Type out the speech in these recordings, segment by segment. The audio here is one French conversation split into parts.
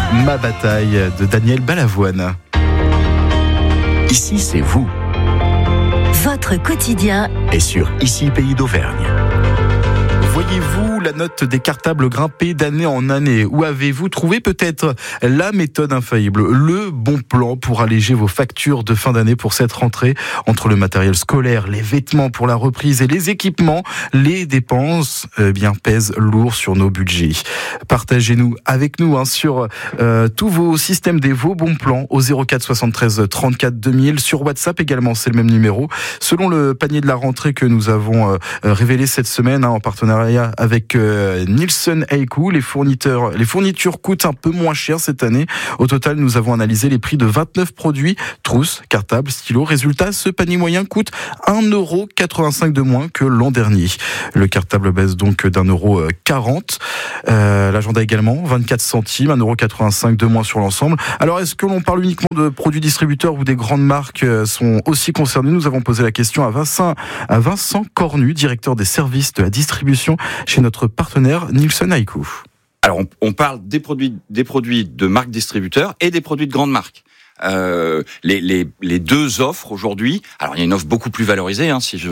Ma bataille de Daniel Balavoine. Ici, c'est vous. Votre quotidien Et sur Ici, Pays d'Auvergne. Voyez-vous la note des cartables grimper d'année en année? Ou avez-vous trouvé peut-être la méthode infaillible, le bon plan pour alléger vos factures de fin d'année pour cette rentrée? Entre le matériel scolaire, les vêtements pour la reprise et les équipements, les dépenses pèsent lourd sur nos budgets. Partagez-nous avec nous sur tous vos systèmes vos bons plans au 04 73 34 2000. Sur WhatsApp également, c'est le même numéro. Selon le panier de la rentrée que nous avons révélé cette semaine en partenariat avec Nielsen IQ, les fournitures coûtent un peu moins cher cette année. Au total, nous avons analysé les prix de 29 produits, trousses, cartables, stylos. Résultat, ce panier moyen coûte 1,85 € de moins que l'an dernier. Le cartable baisse donc d'1,40 €. L'agenda également, 24 centimes, 1,85 € de moins sur l'ensemble. Alors, est-ce que l'on parle uniquement de produits distributeurs ou des grandes marques sont aussi concernées? Nous avons posé la question à Vincent Cornu, directeur des services de la distribution chez notre partenaire Nielsen IQ. Alors, on parle des produits de marques distributeurs et des produits de grandes marques. Les deux offres aujourd'hui. Alors il y a une offre beaucoup plus valorisée. Si je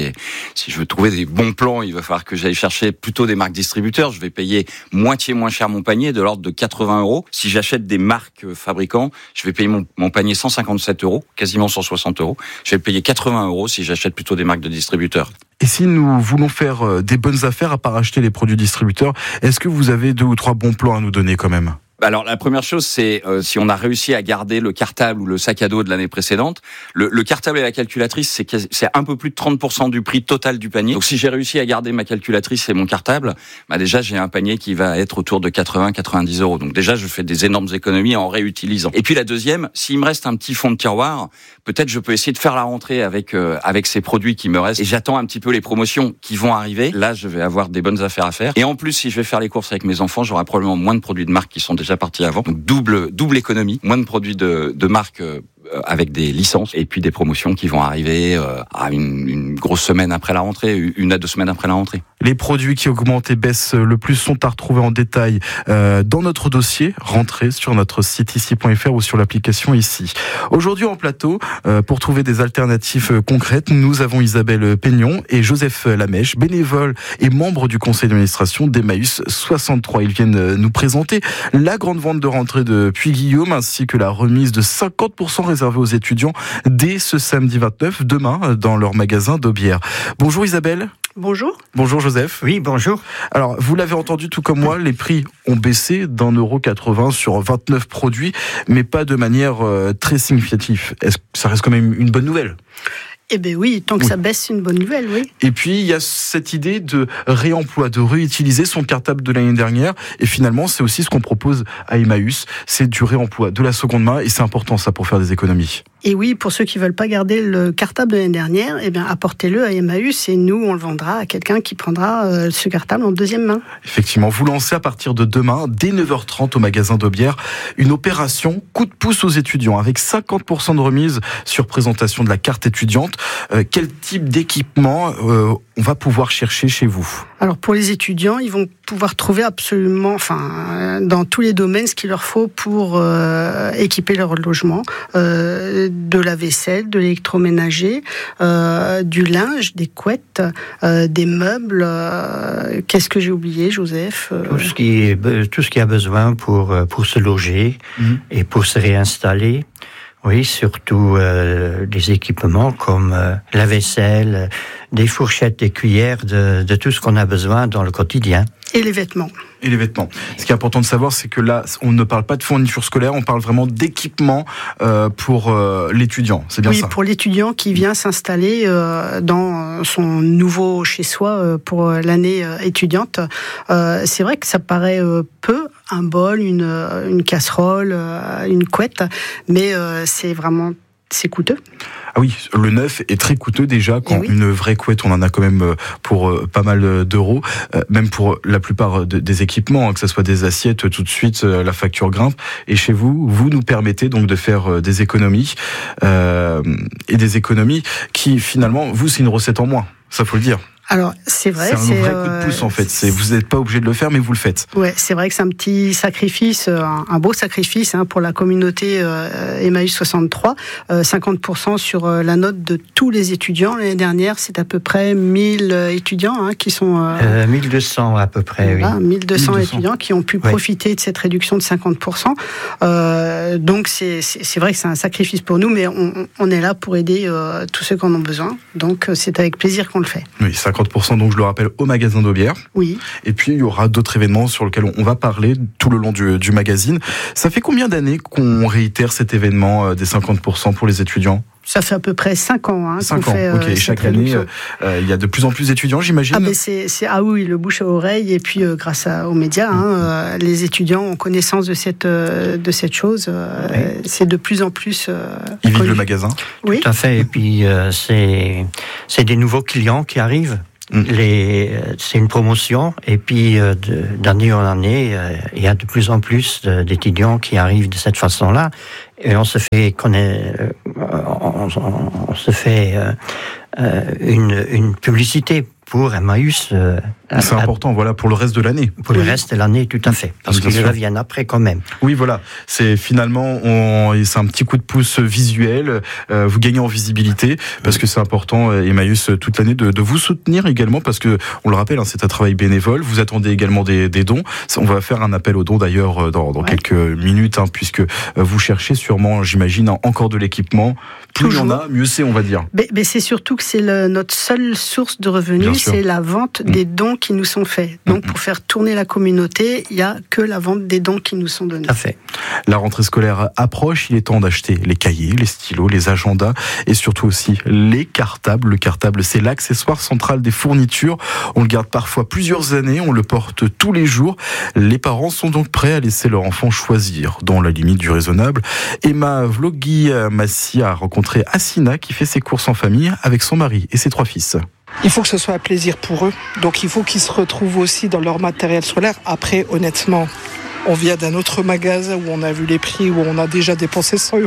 veux trouver des bons plans, il va falloir que j'aille chercher plutôt des marques distributeurs. Je vais payer moitié moins cher mon panier, de l'ordre de 80 €. Si j'achète des marques fabricants, je vais payer mon panier 157 €, quasiment 160 €. Je vais le payer 80 € si j'achète plutôt des marques de distributeurs. Et si nous voulons faire des bonnes affaires à part acheter les produits distributeurs, est-ce que vous avez 2 ou 3 bons plans à nous donner quand même? Alors la première chose, c'est si on a réussi à garder le cartable ou le sac à dos de l'année précédente. Le cartable et la calculatrice, c'est un peu plus de 30% du prix total du panier. Donc si j'ai réussi à garder ma calculatrice et mon cartable, déjà j'ai un panier qui va être autour de 80-90 €. Donc déjà je fais des énormes économies en réutilisant. Et puis la deuxième, s'il me reste un petit fond de tiroir, peut-être je peux essayer de faire la rentrée avec ces produits qui me restent. Et j'attends un petit peu les promotions qui vont arriver. Là, je vais avoir des bonnes affaires à faire. Et en plus, si je vais faire les courses avec mes enfants, j'aurai probablement moins de produits de marque qui sont déjà partis avant. Donc double économie, moins de produits de marque avec des licences et puis des promotions qui vont arriver à une grosse semaine après la rentrée, 1 à 2 semaines après la rentrée. Les produits qui augmentent et baissent le plus sont à retrouver en détail dans notre dossier rentrée sur notre site ici.fr ou sur l'application ici. Aujourd'hui en plateau, pour trouver des alternatives concrètes, nous avons Isabelle Peignon et Joseph Lamèche, bénévoles et membres du conseil d'administration d'Emmaüs 63. Ils viennent nous présenter la grande vente de rentrée de Puy-Guillaume ainsi que la remise de 50% réservée aux étudiants dès ce samedi 29, demain, dans leur magasin d'Aubière. Bonjour Isabelle. Bonjour. Bonjour Joseph. Oui, bonjour. Alors, vous l'avez entendu tout comme moi, les prix ont baissé d'1,80 € sur 29 produits, mais pas de manière très significative. Est-ce que ça reste quand même une bonne nouvelle ? Eh bien oui, tant que ça baisse, c'est une bonne nouvelle, oui. Et puis, il y a cette idée de réemploi, de réutiliser son cartable de l'année dernière. Et finalement, c'est aussi ce qu'on propose à Emmaüs. C'est du réemploi, de la seconde main. Et c'est important, ça, pour faire des économies. Et oui, pour ceux qui veulent pas garder le cartable de l'année dernière, eh bien, apportez-le à Emmaüs et nous, on le vendra à quelqu'un qui prendra ce cartable en deuxième main. Effectivement, vous lancez à partir de demain, dès 9h30 au magasin d'Aubière, une opération coup de pouce aux étudiants avec 50% de remise sur présentation de la carte étudiante. Quel type d'équipement on va pouvoir chercher chez vous ? Alors pour les étudiants, ils vont pouvoir trouver absolument, dans tous les domaines, ce qu'il leur faut pour équiper leur logement. De la vaisselle, de l'électroménager, du linge, des couettes, des meubles. Qu'est-ce que j'ai oublié, Joseph ? Tout ce qui a besoin pour se loger et pour se réinstaller. Oui, surtout des équipements comme la vaisselle, des fourchettes, des cuillères, de tout ce qu'on a besoin dans le quotidien. Et les vêtements. Et les vêtements. Ce qui est important de savoir, c'est que là, on ne parle pas de fourniture scolaire, on parle vraiment d'équipement pour l'étudiant. C'est bien ça ? Oui, pour l'étudiant qui vient s'installer dans son nouveau chez-soi pour l'année étudiante. C'est vrai que ça paraît peu, un bol, une casserole, une couette, mais c'est coûteux. Ah oui, le neuf est très coûteux déjà. Quand une vraie couette, on en a quand même pour pas mal d'euros. Même pour la plupart des équipements, que ce soit des assiettes, tout de suite la facture grimpe. Et chez vous, vous nous permettez donc de faire des économies. Et des économies qui finalement, vous, c'est une recette en moins. Ça faut le dire. Alors, c'est vrai. C'est un vrai coup de pouce, en fait. Vous n'êtes pas obligé de le faire, mais vous le faites. Ouais, c'est vrai que c'est un petit sacrifice, un beau sacrifice pour la communauté Emmaüs 63. 50% sur la note de tous les étudiants. L'année dernière, c'est à peu près 1000 étudiants qui sont... 1200 à peu près, voilà, oui. 1200 étudiants qui ont pu profiter de cette réduction de 50%. Donc, c'est vrai que c'est un sacrifice pour nous, mais on est là pour aider tous ceux qui en ont besoin. Donc, c'est avec plaisir qu'on le fait. Oui, 50%, donc je le rappelle, au magasin d'Aubière. Oui. Et puis, il y aura d'autres événements sur lesquels on va parler tout le long du magazine. Ça fait combien d'années qu'on réitère cet événement des 50% pour les étudiants ? Ça fait à peu près 5 ans. 5 qu'on ans, fait, ok. Et chaque année, il y a de plus en plus d'étudiants, j'imagine. Oui, le bouche à oreille. Et puis, grâce aux médias, les étudiants ont connaissance de cette chose. C'est de plus en plus. Ils vivent le magasin. Oui. Tout à fait. Et puis, c'est des nouveaux clients qui arrivent. C'est une promotion, et puis d'année en année, il y a de plus en plus d'étudiants qui arrivent de cette façon-là, et on se fait une publicité pour Emmaüs. C'est important, voilà, pour le reste de l'année. Pour le reste de l'année, tout à fait, parce qu'ils reviennent après quand même. Oui, voilà, c'est finalement, c'est un petit coup de pouce visuel, vous gagnez en visibilité, parce que c'est important, Emmaüs, toute l'année, de vous soutenir également, parce que, on le rappelle, c'est un travail bénévole, vous attendez également des dons. On va faire un appel aux dons d'ailleurs dans quelques minutes, puisque vous cherchez sûrement, j'imagine, encore de l'équipement. Plus il y en a, mieux c'est, on va dire. Mais c'est surtout que c'est notre seule source de revenus, c'est la vente des dons qui nous sont faits. Donc pour faire tourner la communauté, il n'y a que la vente des dons qui nous sont donnés. Tout à fait. La rentrée scolaire approche, il est temps d'acheter les cahiers, les stylos, les agendas et surtout aussi les cartables. Le cartable, c'est l'accessoire central des fournitures. On le garde parfois plusieurs années, on le porte tous les jours. Les parents sont donc prêts à laisser leur enfant choisir dans la limite du raisonnable. Emma Vlogui-Massi a rencontré Assina qui fait ses courses en famille avec son mari et ses 3 fils. Il faut que ce soit un plaisir pour eux. Donc il faut qu'ils se retrouvent aussi dans leur matériel scolaire. Après, honnêtement, on vient d'un autre magasin où on a vu les prix, où on a déjà dépensé 100 €.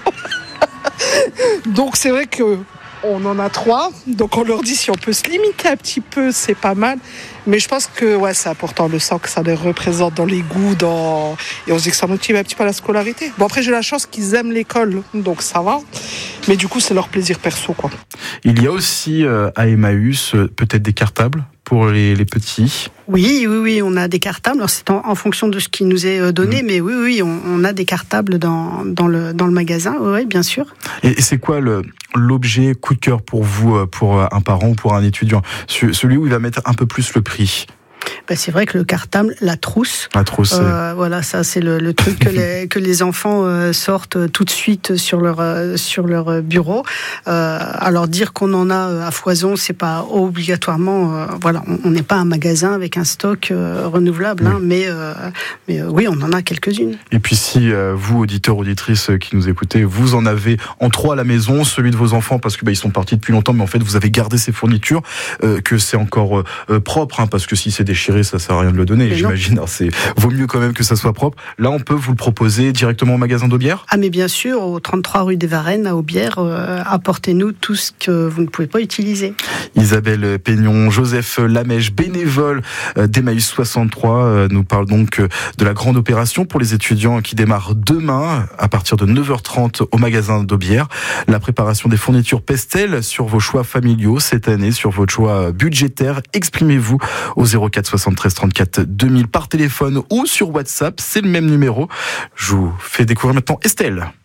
Donc c'est vrai que on en a 3. Donc on leur dit si on peut se limiter un petit peu, c'est pas mal. Mais je pense que c'est important. On le sent que ça les représente dans les goûts, et on se dit que ça motive un petit peu à la scolarité. Bon, après j'ai la chance qu'ils aiment l'école, donc ça va. Mais du coup c'est leur plaisir perso, quoi. Il y a aussi à Emmaüs peut-être des cartables pour les petits. Oui, on a des cartables. Alors c'est en fonction de ce qui nous est donné, mais oui, on a des cartables dans le magasin. Oui, bien sûr. Et c'est quoi l'objet coup de cœur pour vous, pour un parent ou pour un étudiant, celui où il va mettre un peu plus le prix? C'est vrai que le cartable, la trousse. Voilà, ça c'est le truc que les enfants sortent tout de suite sur leur bureau. Alors dire qu'on en a à foison, c'est pas obligatoirement. On n'est pas un magasin avec un stock renouvelable, mais oui, on en a quelques-unes. Et puis si vous, auditeurs, auditrices qui nous écoutez, vous en avez en 3 à la maison, celui de vos enfants parce que ils sont partis depuis longtemps, mais en fait vous avez gardé ces fournitures, que c'est encore propre, parce que si c'est déchiré, ça sert à rien de le donner, j'imagine. Vaut mieux quand même que ça soit propre. Là, on peut vous le proposer directement au magasin d'Aubière ? Mais bien sûr, au 33 rue des Varennes à Aubière, apportez-nous tout ce que vous ne pouvez pas utiliser. Isabelle Peignon, Joseph Lamèche, bénévole d'Emmaüs 63, nous parle donc de la grande opération pour les étudiants qui démarre demain à partir de 9h30 au magasin d'Aubière. La préparation des fournitures pèse-t-elle sur vos choix familiaux cette année, sur votre choix budgétaire? Exprimez-vous au 04 73 34 2000 par téléphone ou sur WhatsApp, c'est le même numéro. Je vous fais découvrir maintenant Estelle.